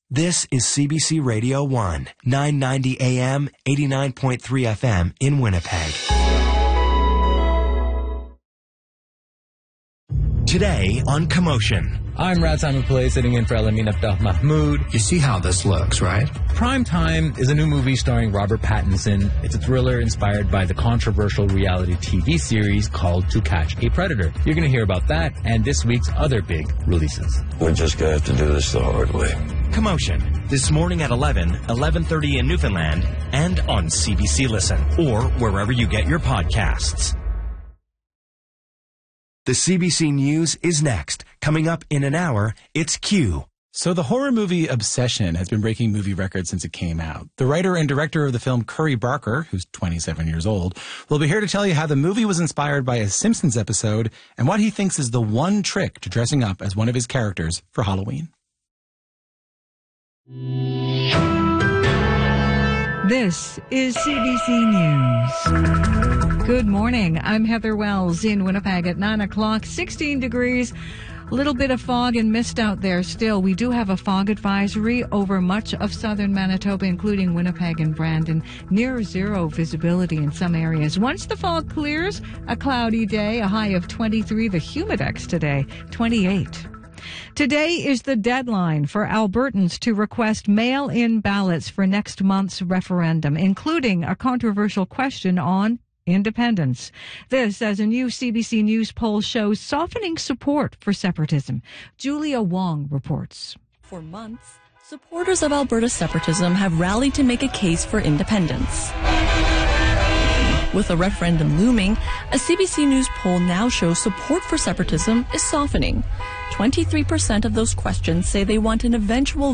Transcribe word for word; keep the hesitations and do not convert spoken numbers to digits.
This is C B C Radio one, nine ninety A M, eighty-nine point three F M in Winnipeg. Today on Commotion. I'm Razan Mupalay, sitting in for Elamin Abdel Mahmoud. You see how this looks, right? Prime Time is a new movie starring Robert Pattinson. It's a thriller inspired by the controversial reality T V series called To Catch a Predator. You're going to hear about that and this week's other big releases. We're just going to have to do this the hard way. Commotion, this morning at eleven, eleven thirty in Newfoundland, and on C B C Listen, or wherever you get your podcasts. The C B C News is next. Coming up in an hour, it's Q. So the horror movie Obsession has been breaking movie records since it came out. The writer and director of the film, Curry Barker, who's twenty-seven years old, will be here to tell you how the movie was inspired by a Simpsons episode and what he thinks is the one trick to dressing up as one of his characters for Halloween. This is C B C News. Good morning. I'm Heather Wells in Winnipeg at nine o'clock, sixteen degrees. A little bit of fog and mist out there still. We do have a fog advisory over much of southern Manitoba, including Winnipeg and Brandon. Near zero visibility in some areas. Once the fog clears, a cloudy day, a high of twenty-three. The humidex today, twenty-eight. Today is the deadline for Albertans to request mail-in ballots for next month's referendum, including a controversial question on independence. This, as a new C B C News poll shows, softening support for separatism. Julia Wong reports. For months, supporters of Alberta separatism have rallied to make a case for independence. With a referendum looming, a C B C News poll now shows support for separatism is softening. twenty-three percent of those questioned say they want an eventual